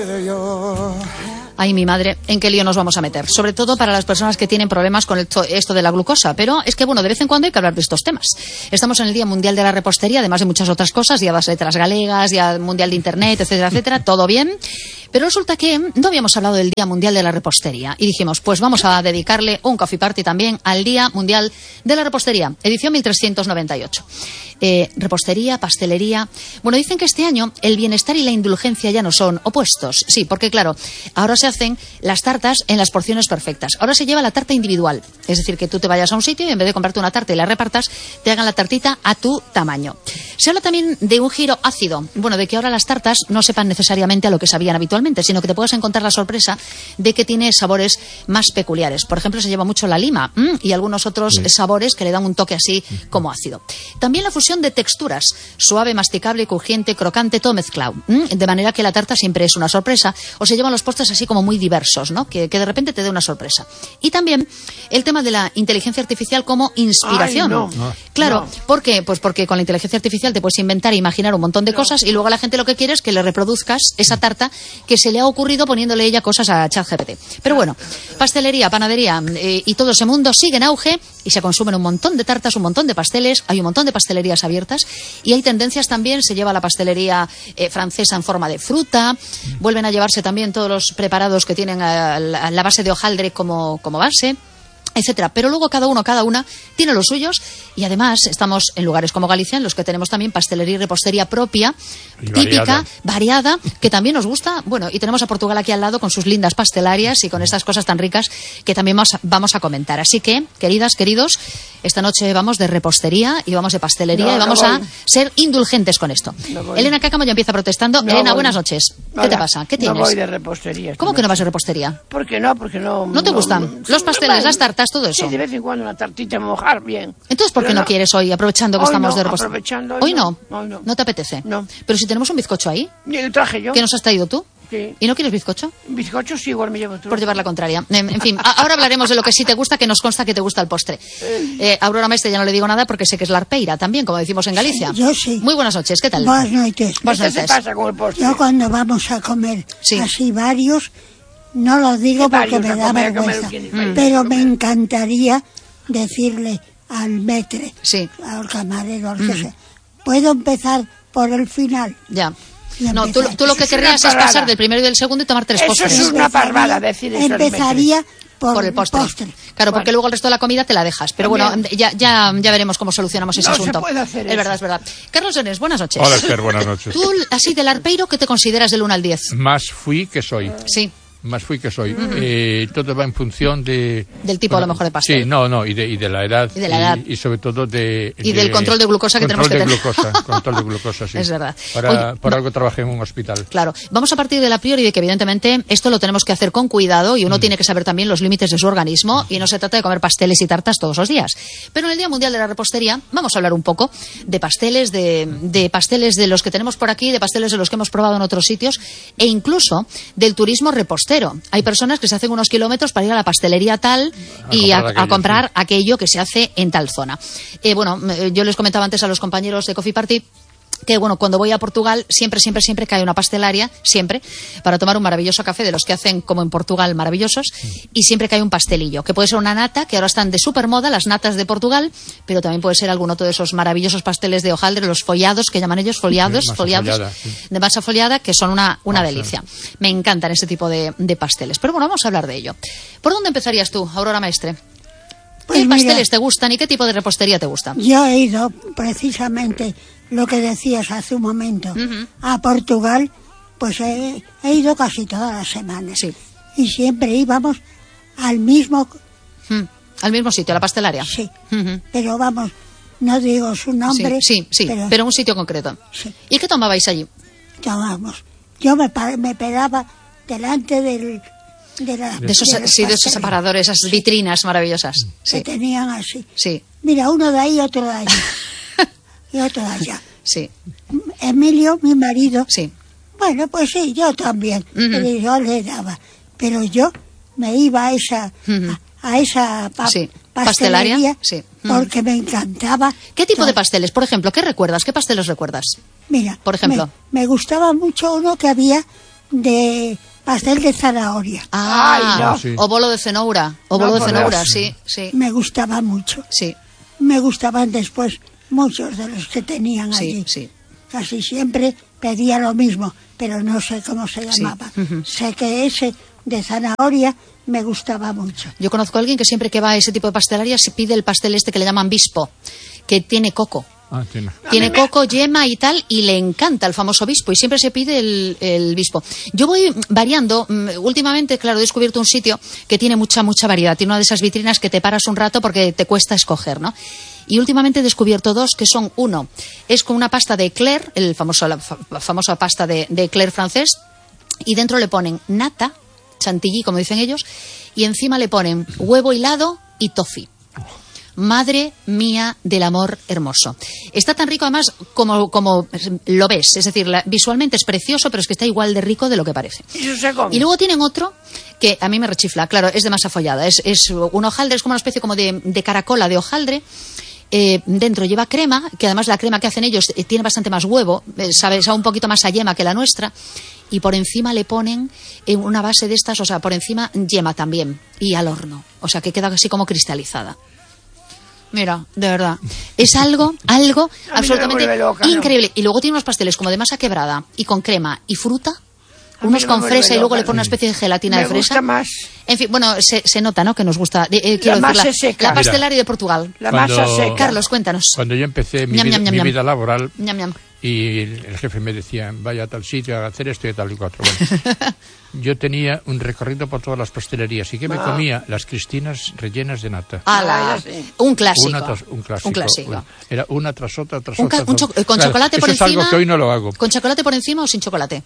Ay, mi madre, ¿en qué lío nos vamos a meter? Sobre todo para las personas que tienen problemas con esto de la glucosa. Pero es que, bueno, de vez en cuando hay que hablar de estos temas. Estamos en el Día Mundial de la Repostería, además de muchas otras cosas, Día de las Letras Galegas, Día Mundial de Internet, etcétera, etcétera, todo bien. Pero resulta que no habíamos hablado del Día Mundial de la Repostería. Y dijimos, pues vamos a dedicarle un coffee party también al Día Mundial de la Repostería, edición 1398. Repostería, pastelería. Bueno, dicen que este año el bienestar y la indulgencia ya no son opuestos. Sí, porque claro, ahora se hacen las tartas en las porciones perfectas. Ahora se lleva la tarta individual. Es decir, que tú te vayas a un sitio y en vez de comprarte una tarta y la repartas, te hagan la tartita a tu tamaño. Se habla también de un giro ácido. Bueno, de que ahora las tartas no sepan necesariamente a lo que sabían habitualmente, sino que te puedas encontrar la sorpresa de que tiene sabores más peculiares. Por ejemplo, se lleva mucho la lima y algunos otros sabores que le dan un toque así como ácido. También la fusión de texturas, suave, masticable, crujiente, crocante, todo mezclado. De manera que la tarta siempre es una sorpresa, o se llevan los postres así como muy diversos, ¿no? Que de repente te dé una sorpresa. Y también el tema de la inteligencia artificial como inspiración. Ay, no. Claro, No. ¿por qué? Pues porque con la inteligencia artificial te puedes inventar e imaginar un montón de cosas y luego la gente lo que quiere es que le reproduzcas esa tarta que se le ha ocurrido poniéndole ella cosas a ChatGPT. Pero bueno, pastelería, panadería y todo ese mundo sigue en auge y se consumen un montón de tartas, un montón de pasteles, hay un montón de pastelerías abiertas y hay tendencias también, se lleva la pastelería francesa en forma de fruta, vuelven a llevarse también todos los preparados que tienen la base de hojaldre como base, etcétera. Pero luego cada una tiene los suyos y además estamos en lugares como Galicia en los que tenemos también pastelería y repostería propia, típica, variada, que también nos gusta. Bueno, y tenemos a Portugal aquí al lado con sus lindas pastelarias y con estas cosas tan ricas que también vamos a comentar. Así que, queridas, queridos, esta noche vamos de repostería y vamos de pastelería y vamos a ser indulgentes con esto. Elena Cácamo ya empieza protestando. Elena, buenas noches. ¿Qué te pasa? ¿Qué tienes? No voy de repostería. ¿Cómo que no vas de repostería? ¿Por qué no? Porque no... ¿No te gustan los pasteles, las tartas, todo eso? Sí, de vez en cuando una tartita mojar bien. Entonces, ¿por qué no quieres hoy, aprovechando que Hoy estamos no, de repostería? aprovechando, Hoy no. Hoy no. ¿No te apetece? No. Pero si tenemos un bizcocho ahí, Ni lo traje yo. ¿qué nos has traído tú? Sí. ¿Y no quieres bizcocho? Bizcocho sí, igual me llevo tú. Por llevar la contraria. En fin, ahora hablaremos de lo que sí te gusta, que nos consta que te gusta el postre. Aurora Maestre ya no le digo nada porque sé que es la arpeira también, como decimos en Galicia. Yo sí. Muy buenas noches, ¿qué tal? Buenas noches. Buenas ¿Qué noches. pasa con el postre? Yo cuando vamos a comer Sí. así varios, no los digo ¿Qué porque varios me a da comer, a comer? vergüenza, ¿Quién va a pero comer? me encantaría decirle al metre, Sí. al camarero, al que sea, puedo empezar por el final. Ya. Y No, tú empezar. lo que Eso es querrías una es pasar parada. del primero y del segundo y tomar tres Eso postres. es una parvada decir eso al metre. Empezaría Por el postre. Claro, porque luego el resto de la comida te la dejas. Pero También. bueno, ya veremos cómo solucionamos ese No se asunto. puede hacer es eso. verdad, es verdad. Carlos Dones, buenas noches. Hola, Esther, buenas noches. Tú, así del arpeiro, ¿qué te consideras del 1 al 10? Más fui que soy. Sí. Más fui que soy. Todo va en función de... Del tipo, a lo mejor, de pastel. Sí, no, y de la edad. Y de la edad. Y sobre todo de... Y del control de glucosa que tenemos que tener. Control de glucosa, sí. Es verdad. Por algo trabajé en un hospital. Claro, vamos a partir del a priori de que evidentemente esto lo tenemos que hacer con cuidado y uno tiene que saber también los límites de su organismo y no se trata de comer pasteles y tartas todos los días. Pero en el Día Mundial de la Repostería vamos a hablar un poco de pasteles, de pasteles de los que tenemos por aquí, de pasteles de los que hemos probado en otros sitios e incluso del turismo repostero. Hay personas que se hacen unos kilómetros para ir a la pastelería tal y a comprar aquello que se hace en tal zona. Yo les comentaba antes a los compañeros de Coffee Party que, bueno, cuando voy a Portugal siempre cae una pastelaria, siempre, para tomar un maravilloso café de los que hacen como en Portugal maravillosos, y siempre cae un pastelillo, que puede ser una nata, que ahora están de supermoda, las natas de Portugal, pero también puede ser algún otro de esos maravillosos pasteles de hojaldre, los follados, que llaman ellos, foliados, Follada, sí. de masa foliada, que son una delicia. Me encantan ese tipo de pasteles. Pero bueno, vamos a hablar de ello. ¿Por dónde empezarías tú, Aurora Maestre? Pues ¿Qué mira, pasteles te gustan y qué tipo de repostería te gusta? yo he ido precisamente lo que decías hace un momento a Portugal, pues he ido casi todas las semanas. Sí. Y siempre íbamos al mismo, Al mismo sitio, a la pastelaria. sí, Ujú. pero vamos, no digo su nombre, Sí, pero un sitio concreto. sí, ¿Y qué tomabais allí? tomamos. Yo me pegaba delante de De esos pasteles separadores, esas vitrinas maravillosas. que Sí, tenían así. sí, Mira, uno de ahí, otro de allí. Y otro de allá. sí, Emilio, mi marido, sí. bueno, pues sí, yo también. Ujú. Pero yo le daba. Pero yo me iba a esa, Ujú. a esa Sí. pastelería Pastelaria, sí. Ujú. porque me encantaba. ¿Qué tipo de todo. pasteles? Por ejemplo, ¿qué recuerdas? ¿Qué pasteles recuerdas? Mira, por ejemplo? me gustaba mucho uno que había de pastel de zanahoria. Ah, Ay, no. Sí. o bolo de cenoura. O No, bolo de por cenoura, Dios. sí, sí. Me gustaba mucho. Sí, Me gustaban después muchos de los que tenían sí, allí. sí. Casi siempre pedía lo mismo, pero no sé cómo se Sí. llamaba. Ujú. Sé que ese de zanahoria me gustaba mucho. Yo conozco a alguien que siempre que va a ese tipo de pastelería se pide el pastel este que le llaman bispo, que tiene coco. Ah, tiene. Tiene coco, yema y tal, y le encanta el famoso bispo, y siempre se pide el bispo. Yo voy variando. Últimamente, claro, he descubierto un sitio que tiene mucha variedad. Tiene una de esas vitrinas que te paras un rato porque te cuesta escoger, ¿no? Y últimamente he descubierto dos, que son, uno, es con una pasta de eclair, la famosa pasta de eclair francés, y dentro le ponen nata, chantilly, como dicen ellos, y encima le ponen huevo hilado y toffee. Madre mía del amor hermoso. Está tan rico además como lo ves. Es decir, visualmente es precioso, pero es que está igual de rico de lo que parece. Y eso se come. Y luego tienen otro que a mí me rechifla. Claro, es de masa follada. Es un hojaldre, es como una especie como de caracola de hojaldre. Dentro lleva crema, que además la crema que hacen ellos tiene bastante más huevo, sabe un poquito más a yema que la nuestra, y por encima le ponen una base de estas, o sea, por encima yema también, y al horno, o sea, que queda así como cristalizada. Mira, de verdad, es algo absolutamente vuelve loca, ¿no? increíble. Y luego tiene unos pasteles como de masa quebrada y con crema y fruta, A mí unos no con me vuelve fresa y luego loca, le ponen una especie de gelatina me de fresa. gusta más En fin, bueno, se nota, ¿no?, que nos gusta. Quiero masa decir, seca. la pastelaria de Portugal. la Cuando- masa seca. Carlos, cuéntanos. Cuando yo empecé mi Ñam, vida, ñam, ñam, mi ñam. vida laboral, Ñam, ñam. y el jefe me decía, vaya a tal sitio a hacer esto y tal y cuatro. Bueno, yo tenía un recorrido por todas las pastelerías y que me comía las cristinas rellenas de nata. ¡Hala! ya sé. Un clásico. Un clásico. Un clásico. Era una tras otra, tras Un otra. con Claro, chocolate por eso es encima. algo que hoy no lo hago. ¿Con chocolate por encima o sin chocolate?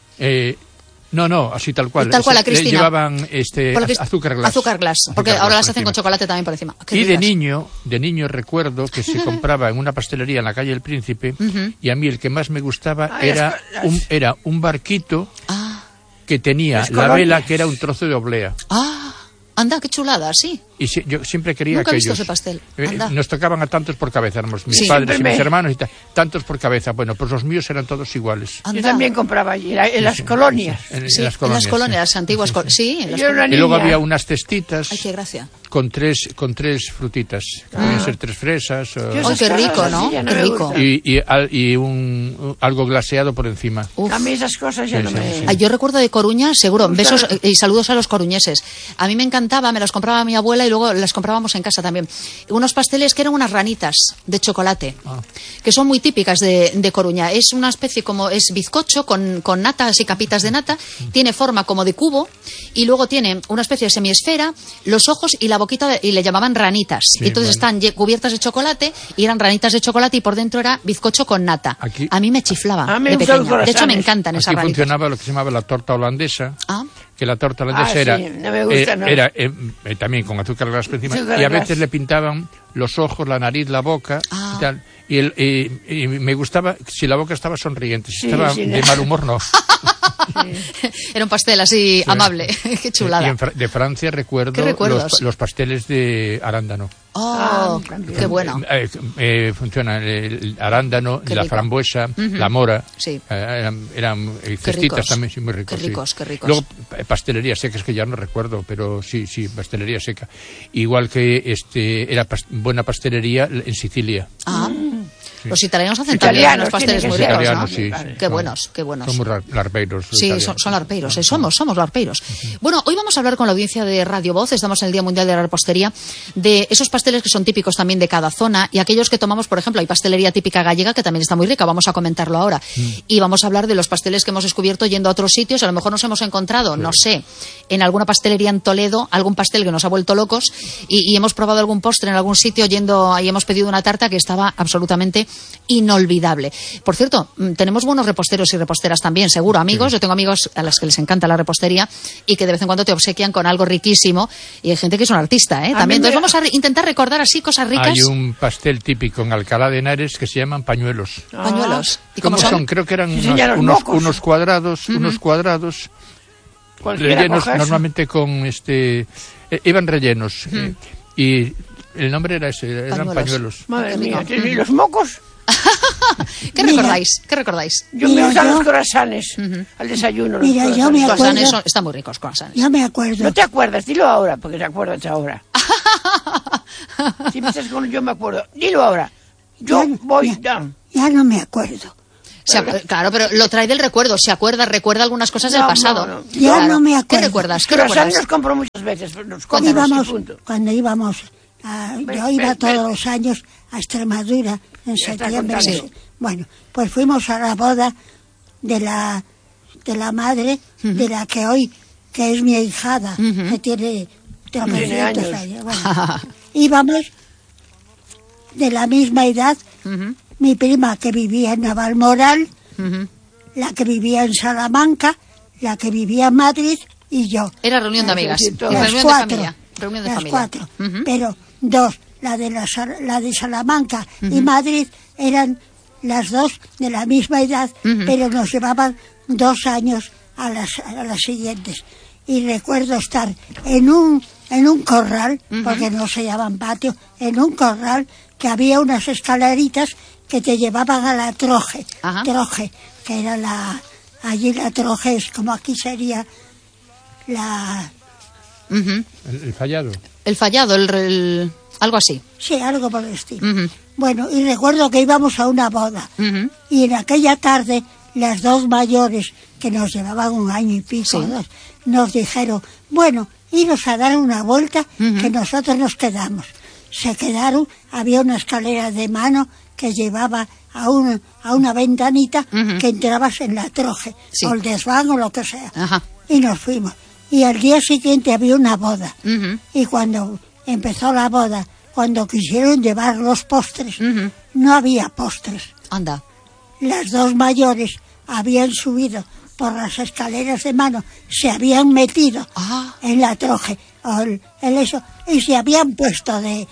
No, así tal cual. Tal cual, la Cristina. Llevaban Porque azúcar glass. Azúcar glass, porque Azúcar ahora glass las hacen encima. con chocolate también por encima. Qué Y de ricas. niño recuerdo que se compraba en una pastelería en la calle El Príncipe, y a mí el que más me gustaba Ah, era un barquito Ah, que tenía Las la colonias. vela, que era un trozo de oblea. anda, qué chulada, sí. Y yo siempre quería Nunca he visto aquellos. ese pastel. Anda. Nos tocaban a tantos por cabeza, éramos mis Sí. padres y Siempre mis me- hermanos y tantos por cabeza. Bueno, pues los míos eran todos iguales. Anda. Yo también compraba allí, en las colonias. En Sí, las colonias. en las colonias, las antiguas colonias. Sí, en las Yo era una colonias. Y luego niña. había unas cestitas Ay, qué gracia. con tres frutitas. Podían ser 3 fresas. Yo Ay, esas qué cosas rico, así ¿no? ya Qué me rico. gustan. Y algo glaseado por encima. Uf. A mí esas cosas ya Sí, no sí, me... sí. Ay, yo recuerdo de Coruña, seguro, Me besos gustan. y saludos a los coruñeses. A mí me encantaba, me las compraba mi abuela y luego las comprábamos en casa también. Unos pasteles que eran unas ranitas de chocolate, que son muy típicas de Coruña. Es una especie como, es bizcocho con natas y capitas de nata, tiene forma como de cubo y luego tiene una especie de semiesfera, los ojos y la boquita, y le llamaban ranitas. Sí, Y entonces bueno. están cubiertas de chocolate y eran ranitas de chocolate y por dentro era bizcocho con nata. Aquí- A mí me chiflaba A mí de me gustan pequeña. los De hecho, me croissants. encantan esas Aquí ranitas. funcionaba lo que se llamaba la torta holandesa. Ah. Que la torta holandesa Ah, era, sí, no me gusta, no. era también con azúcar glass por encima, Azúcar y a glass. veces le pintaban los ojos, la nariz, la boca Ah. y tal. Y me gustaba si la boca estaba sonriente, si Sí, estaba sí, de no. mal humor no. Era un pastel así amable. Qué chulada. Y de Francia recuerdo ¿Qué recuerdos? los pasteles de arándano. Oh, también. qué bueno. Funciona el arándano, Qué la rico. frambuesa, la mora. Sí. Eran Qué cestitas ricos. también, sí, muy ricos. Qué sí. ricos, qué ricos. Luego, pastelería seca, es que ya no recuerdo, pero sí, pastelería seca. Igual que era buena pastelería en Sicilia. Ah, Sí. los italianos hacen Italianos, también unos pasteles tiene muy que ser. ricos, ¿no? Italianos, sí, sí. Qué buenos, qué buenos. Son muy larpeiros. Sí, italianos. son larpeiros, somos larpeiros. Bueno, hoy vamos a hablar con la audiencia de Radio Voz, estamos en el Día Mundial de la Repostería, de esos pasteles que son típicos también de cada zona y aquellos que tomamos, por ejemplo, hay pastelería típica gallega que también está muy rica, vamos a comentarlo ahora. Y vamos a hablar de los pasteles que hemos descubierto yendo a otros sitios, a lo mejor nos hemos encontrado, no sé, en alguna pastelería en Toledo, algún pastel que nos ha vuelto locos y hemos probado algún postre en algún sitio yendo, ahí hemos pedido una tarta que estaba absolutamente inolvidable. Por cierto, tenemos buenos reposteros y reposteras también, seguro, amigos. Yo tengo amigos a los que les encanta la repostería y que de vez en cuando te obsequian con algo riquísimo. Y hay gente que es un artista, ¿eh? A También. mí me- Entonces vamos a intentar recordar así cosas ricas. Hay un pastel típico en Alcalá de Henares que se llaman pañuelos. Pañuelos. ¿Y ¿Cómo cómo son? Creo que eran Diseñan los mocos. unos cuadrados Cualquiera rellenos coge eso. normalmente con iban rellenos y el nombre era ese, eran Pañuelos. pañuelos. Madre Qué mía, rico. ¿y los mocos? ¿Qué recordáis? ¿Qué recordáis? Yo Mira, me gustan yo- los croissants al desayuno. los Mira, yo croissants. me Los acuerdo. croissants están muy ricos, croissants. Yo me acuerdo. No te acuerdas, dilo ahora, porque te acuerdas ahora. Si me estás con yo me acuerdo, dilo ahora. Yo Ya- voy ya- Ya no me acuerdo. Claro, pero lo trae del recuerdo. Se acuerda, recuerda algunas cosas del No, pasado. no, no. Ya Claro. no me ¿Qué acuerdo. recuerdas? ¿Qué Croissants recuerdas? los compro muchas veces. Los compro Íbamos, y punto. cuando íbamos, yo iba ven, todos ven. los años a Extremadura en Ya está septiembre. contando. Bueno, pues fuimos a la boda de la madre de la que hoy, que es mi ahijada, que tiene 300 años. Bueno, íbamos de la misma edad, mi prima que vivía en Navalmoral, la que vivía en Salamanca, la que vivía en Madrid y yo. Era reunión de amigas. sí, Y todas. Las reunión de cuatro. familia. Reunión de Las familia. cuatro. Ujú. Pero dos, la de Salamanca y Madrid, eran las dos de la misma edad, pero nos llevaban 2 años a las siguientes. Y recuerdo estar en un corral, porque no se llaman patio, en un corral que había unas escaleritas que te llevaban a la troje. Ajá. Troje, que era allí la troje es como aquí sería la... Ujú. El fallado. El fallado, algo así. Sí, algo por el estilo. Ujú. Bueno, y recuerdo que íbamos a una boda. Ujú. Y en aquella tarde, las dos mayores, que nos llevaban 1 año y pico, Sí. 2, nos dijeron, bueno, iros a dar una vuelta, que nosotros nos quedamos. Se quedaron, había una escalera de mano que llevaba a una ventanita que entrabas en la troje, Sí. o el desván o lo que sea. Ajá. Y nos fuimos. Y al día siguiente había una boda. Ujú. Y cuando empezó la boda, cuando quisieron llevar los postres, no había postres. Anda. Las dos mayores habían subido por las escaleras de mano, se habían metido Ah. en la troje, o el eso, y se habían puesto de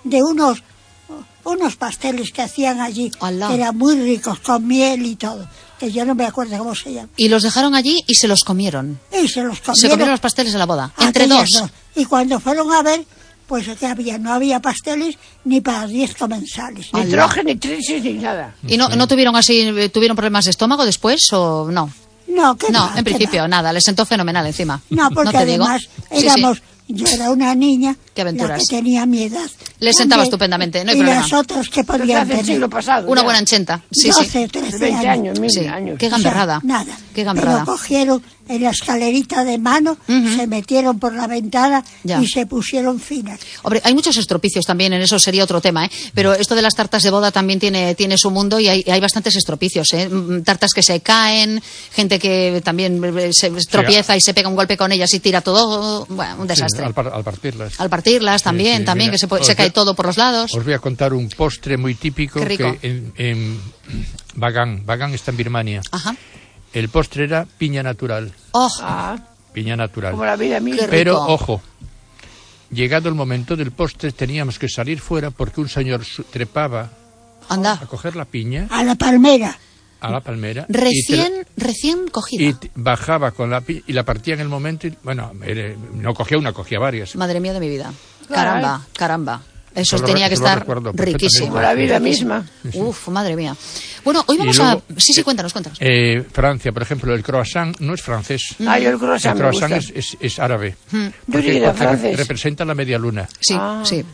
unos pasteles que hacían allí, Alá. que eran muy ricos, con miel y todo, que yo no me acuerdo cómo se llama. Y los dejaron allí y se los comieron. Y se los comieron. Se comieron los pasteles de la boda. Entre aquellas dos. Y cuando fueron a ver, pues que había, no había pasteles ni para 10 comensales. Ni Alá. troje, ni trisis, ni nada. ¿Y no tuvieron tuvieron problemas de estómago después o no? No, que No, va, en que principio va. nada, les sentó fenomenal encima. No, porque te digo. además Sí, sí. éramos, yo era una niña, Qué la aventuras. que tenía mi edad. Les sentaba También, estupendamente, no hay y problema. las otras que Pero podían hace el tener siglo pasado. Una ya. buena enchenta. Sí, 12, sí. 13 20 años, 1000 Sí. años. Qué gamberrada. Nada. Qué gamberrada. Pero cogieron en la escalerita de mano, se metieron por la ventana Ya. y se pusieron finas. Hombre, hay muchos estropicios también, en eso sería otro tema, ¿eh? Pero esto de las tartas de boda también tiene su mundo y hay bastantes estropicios, ¿eh? Tartas que se caen, gente que también se tropieza y se pega un golpe con ellas y tira todo, bueno, un desastre. Sí, al partirlas. Al partirlas también, sí, también, mira, que se cae todo por los lados. Os voy a contar un postre muy típico Qué rico. que en Bagan está en Birmania. Ajá. El postre era piña natural. Oh, Ah, Piña natural. como la vida misma. Qué Pero, rico. ojo, llegado el momento del postre teníamos que salir fuera porque un señor trepaba a anda. coger la piña A la palmera. a la palmera Recién cogida. y bajaba con la piña y la partía en el momento y, bueno, no cogía una, cogía varias. Madre mía de mi vida. Claro. Caramba. Eso Te lo tenía que te lo estar recuerdo perfectamente. riquísimo. Como la vida misma. Uf, madre mía. Bueno, hoy Y vamos luego, a... Sí, cuéntanos. Francia, por ejemplo, el croissant no es francés. Ah, yo el croissant El me croissant gusta. es árabe. Hmm. Yo diría francés. Representa la media luna. Sí, Ah. sí.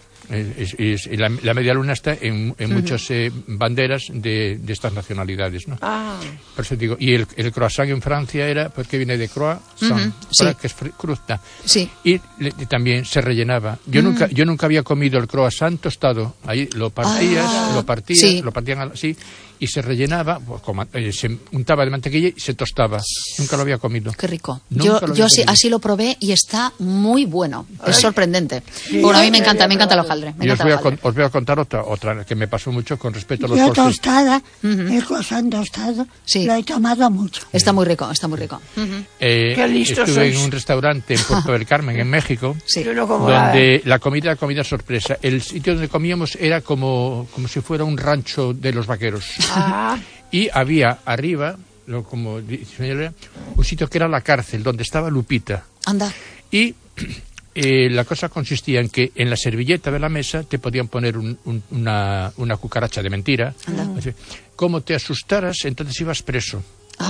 Y la media luna está en muchas banderas de estas nacionalidades, ¿no? Ah, Por eso digo, y el croissant en Francia era, porque viene de croissant, sí. que es crusta. Sí. Y también se rellenaba. Yo nunca había comido el croissant tostado. Ahí lo partías, sí. lo partían así, y se rellenaba, pues, se untaba de mantequilla y se tostaba. Nunca lo había comido. Qué rico. Nunca Yo lo había así, comido. así lo probé y está muy bueno. Es sorprendente. Bueno, a mí me encanta el hojaldre. Me Y os encanta voy, el hojaldre. os voy a contar otra que me pasó mucho con respecto a los Yo postres. tostada, el croissant tostado, Sí. lo he tomado mucho. Está muy rico, está muy rico. Ujú. Qué listos Estuve sois. en un restaurante en Puerto del Carmen, en México, Sí. yo no como nada. donde la comida era comida sorpresa. El sitio donde comíamos era como si fuera un rancho de los vaqueros. Ah, Y había arriba, como dice señora, un sitio que era la cárcel, donde estaba Lupita. Anda. Y la cosa consistía en que en la servilleta de la mesa te podían poner una cucaracha de mentira. Como te asustaras, entonces ibas preso.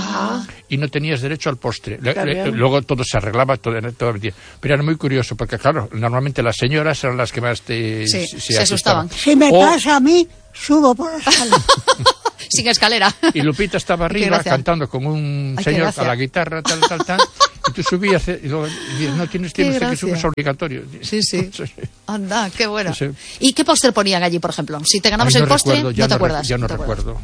Y no tenías derecho al postre. Luego todo se arreglaba, todo el día. Pero era muy curioso, porque claro, normalmente las señoras eran las que más se asustaban. Si me pasa a mí, subo por la escalera. Sin escalera. Y Lupita estaba arriba cantando con un señor a la guitarra, tal. Y tú subías y luego dices, no, tienes que subir, es obligatorio. Sí. Anda, qué bueno. Sí. ¿Y qué póster ponían allí, por ejemplo? Si te ganabas el postre, ¿no te acuerdas? Ya no recuerdo.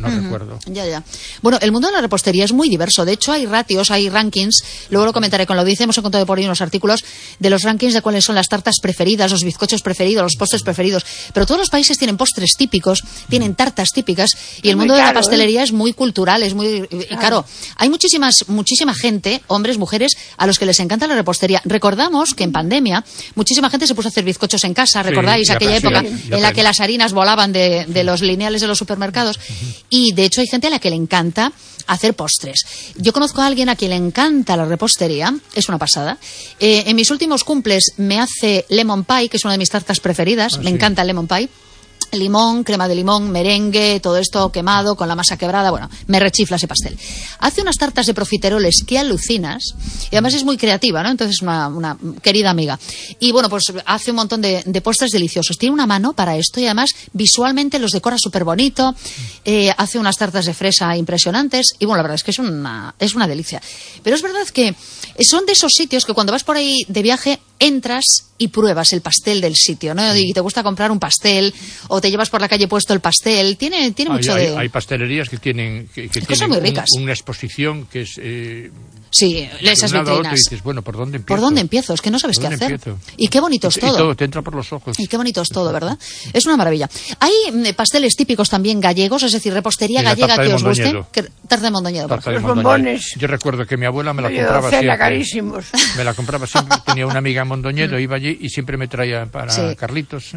Ya. Bueno, el mundo de la repostería es muy diverso. De hecho, hay ratios, hay rankings. Luego lo comentaré con la audiencia. Hemos encontrado por ahí unos artículos de los rankings de cuáles son las tartas preferidas, los bizcochos preferidos, los postres preferidos. Pero todos los países tienen postres típicos, tienen tartas típicas. Y el mundo de la pastelería es muy cultural, es muy... Claro, hay muchísima gente, hombres, mujeres, a los que les encanta la repostería. Recordamos que en pandemia muchísima gente se puso a hacer bizcochos en casa, ¿recordáis? Aquella época en la que las harinas volaban de los lineales de los supermercados. Y de hecho hay gente a la que le encanta hacer postres. Yo conozco a alguien a quien le encanta la repostería, es una pasada. En mis últimos cumples me hace lemon pie, que es una de mis tartas preferidas, me encanta el lemon pie. Limón, crema de limón, merengue, todo esto quemado con la masa quebrada, bueno, me rechifla ese pastel. Hace unas tartas de profiteroles que alucinas y además es muy creativa, ¿no? Entonces una querida amiga. Y bueno, pues hace un montón de postres deliciosos. Tiene una mano para esto y además visualmente los decora súper bonito. Hace unas tartas de fresa impresionantes y bueno, la verdad es que es una delicia. Pero es verdad que son de esos sitios que cuando vas por ahí de viaje entras y pruebas el pastel del sitio, ¿no? Y te gusta comprar un pastel o te llevas por la calle puesto el pastel. Tiene mucho de... Hay pastelerías que tienen muy ricas. Una exposición que es... Sí, esas vitrinas. Y dices, bueno, ¿por dónde empiezo? ¿Por dónde empiezo? Es que no sabes qué hacer. Y qué bonito es todo. Y todo te entra por los ojos. Y qué bonito es todo, ¿verdad? Es una maravilla. Hay pasteles típicos también gallegos, es decir, repostería gallega que os guste. Tarta de Mondoñedo. Los bombones. Yo recuerdo que mi abuela me la compraba siempre. Carísimos. Me la compraba siempre. Tenía una amiga en Mondoñedo, iba allí y siempre me traía para Carlitos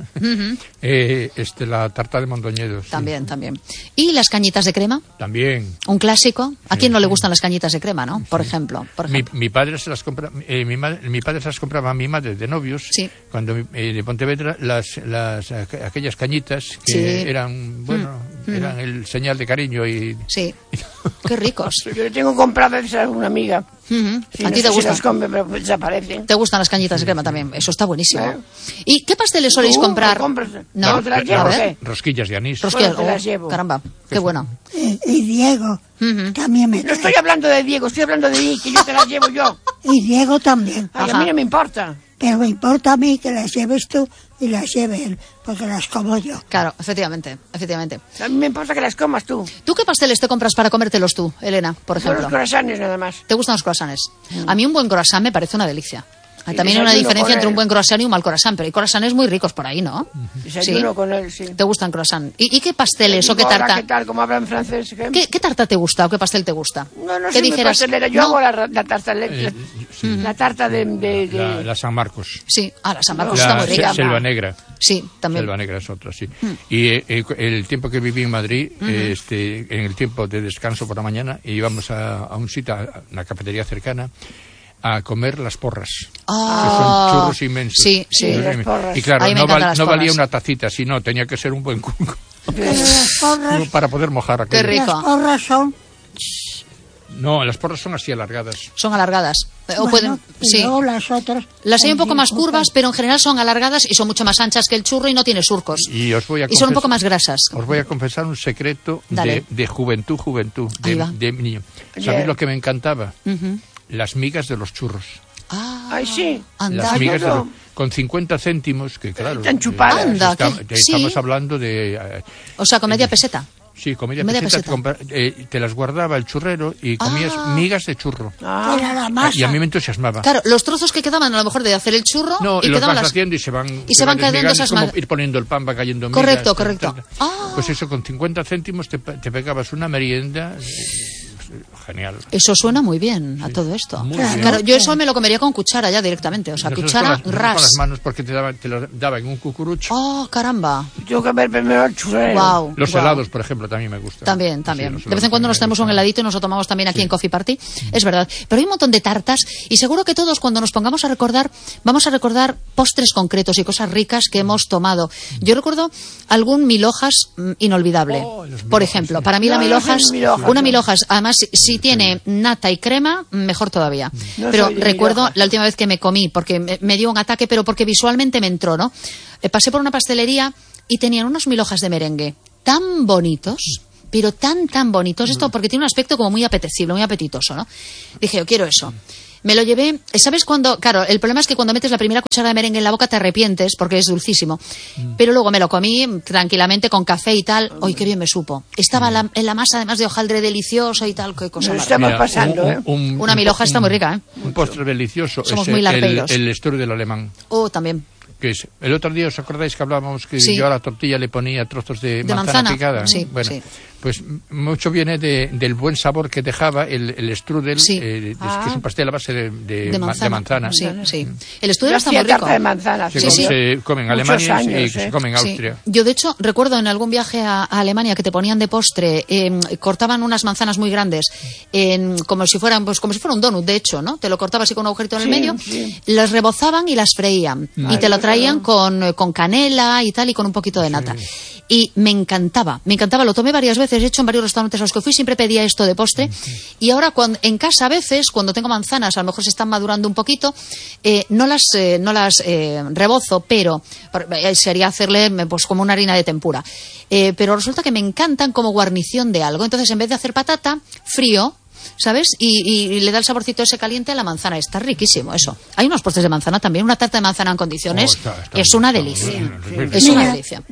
la tarta de Mondoñedo. Sí. También. ¿Y las cañitas de crema? También. Un clásico. ¿A quién no le gustan las cañitas de crema, no? Por ejemplo. Mi padre se las compraba, mi padre se las compraba a mi madre de novios cuando de Pontevedra aquellas cañitas que eran eran el señal de cariño y qué ricos. Yo tengo compradas a una amiga. ¿A ti te gustan? Pero desaparecen. ¿Te gustan las cañitas de crema también? Eso está buenísimo. ¿Y qué pasteles soléis comprar? No, te las llevo, rosquillas de anís. Rosquillas, te las llevo. Caramba, qué bueno. Y Diego también me... No estoy hablando de Diego, estoy hablando de mí, que yo te las llevo yo. Y Diego también. Ay, a mí no me importa. Pero me importa a mí que las lleves tú y las lleve él, porque las como yo. Claro, efectivamente. A mí me importa que las comas tú. ¿Tú qué pasteles te compras para comértelos tú, Elena, por ejemplo? Los croissants nada más. ¿Te gustan los croissants? A mí un buen croissant me parece una delicia. También hay una diferencia entre un buen croissant y un mal croissant, pero hay croissants muy ricos por ahí, ¿no? Desayuno con él, sí. ¿Te gustan croissants? ¿Y qué pasteles o qué tarta? ¿Qué tal? ¿Cómo hablan francés? ¿Qué tarta te gusta o qué pastel te gusta? No soy muy pastelera. Yo hago la tarta la tarta de... La San Marcos. Sí, la San Marcos está muy rica. Selva Negra. Sí, también. Selva Negra es otra, sí. Y el tiempo que viví en Madrid, en el tiempo de descanso por la mañana, íbamos a un sitio, a una cafetería cercana, a comer las porras, que son churros inmensos. Sí, las porras. Y claro, no valía una tacita, sino tenía que ser un buen cuco para poder mojar aquello. Qué rico. Las porras son... No, las porras son así alargadas. Son alargadas. O bueno, las otras... Las hay un poco más curvas, pero en general son alargadas y son mucho más anchas que el churro y no tiene surcos. Y son un poco más grasas. Os voy a confesar un secreto de juventud, de niño. ¿Sabéis lo que me encantaba? Las migas de los churros. Ay, sí. Las migas con 50 céntimos, que claro... Están chupadas. Estamos hablando de... o sea, con media peseta. Sí, con media peseta. Te las guardaba el churrero y comías migas de churro. Era la masa. Y a mí me entusiasmaba. Claro, los trozos que quedaban a lo mejor de hacer el churro... y los vas haciendo y se van cayendo esas migas. Ir poniendo el pan, va cayendo migas. Correcto. Pues eso, con 50 céntimos te pegabas una merienda... genial. Eso suena muy bien a todo esto. Muy bien. Claro, yo eso me lo comería con cuchara ya directamente. O sea, Nosotros cuchara, con ras. las manos porque te lo daba en un cucurucho. Oh, caramba. Tengo que ver primero el churrero. Wow. Los helados, por ejemplo, también me gustan. También. Sí, los De vez en cuando nos tenemos un heladito y nos lo tomamos también aquí en Coffee Party. Es verdad. Pero hay un montón de tartas y seguro que todos cuando nos pongamos a recordar, vamos a recordar postres concretos y cosas ricas que hemos tomado. Yo recuerdo algún mil hojas inolvidable. Oh, los mil por hojas, ejemplo, sí. para mí la No, mil no hojas, soy mil hojas, una no. mil hojas, además si tiene nata y crema, mejor todavía. No Pero soy de recuerdo mil hojas. la última vez que me comí, porque me dio un ataque, pero porque visualmente me entró, ¿no? Pasé por una pastelería y tenían unos mil hojas de merengue tan bonitos, pero tan bonitos, esto porque tiene un aspecto como muy apetecible, muy apetitoso, ¿no? Dije, yo quiero eso. Me lo llevé, ¿sabes cuándo? Claro, el problema es que cuando metes la primera cuchara de merengue en la boca te arrepientes porque es dulcísimo. Pero luego me lo comí tranquilamente con café y tal. ¡Ay, qué bien me supo! Estaba en la masa además de hojaldre delicioso y tal, qué cosa Nos más. estamos pasando, ¿eh? Una mil hojas está muy rica, ¿eh? Un postre delicioso Somos es muy larpeiros. el strudel alemán. Oh, también. Que es, el otro día, ¿os acordáis que hablábamos que Sí. yo a la tortilla le ponía trozos de De manzana manzana, picada? sí, Bueno, sí. pues mucho viene del buen sabor que dejaba el strudel, Sí. que es un pastel a base de manzana. Sí, sí. El strudel Yo está hacía muy rico. tarta de manzana. Se, Sí, come, sí. se come en Muchos Alemania años, y se come en Sí. Austria. Yo, de hecho, recuerdo en algún viaje a Alemania que te ponían de postre, cortaban unas manzanas muy grandes, como si fueran, pues como si fuera un donut, de hecho, ¿no? Te lo cortabas así con un agujerito en el Sí, medio, sí. las rebozaban y las freían. Y te lo traían con canela y tal, y con un poquito de nata. Y me encantaba, lo tomé varias veces, he hecho en varios restaurantes a los que fui, siempre pedía esto de postre. Y ahora en casa a veces, cuando tengo manzanas, a lo mejor se están madurando un poquito, no las rebozo, pero sería hacerle pues como una harina de tempura. Pero resulta que me encantan como guarnición de algo. Entonces, en vez de hacer patata, frío, ¿sabes? Y le da el saborcito ese caliente a la manzana. Está riquísimo eso. Hay unos postres de manzana también. Una tarta de manzana en condiciones Está es muy una bien, delicia. está muy bien. Es una delicia.